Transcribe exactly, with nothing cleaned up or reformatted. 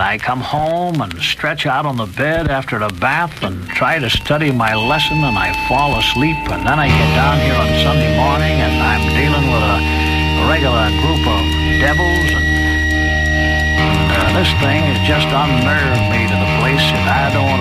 I come home and stretch out on the bed after the bath and try to study my lesson, and I fall asleep. And then I get down here on Sunday morning and I'm dealing with a, a regular group of devils. And, and uh, this thing has just unnerved me to the place that I don't want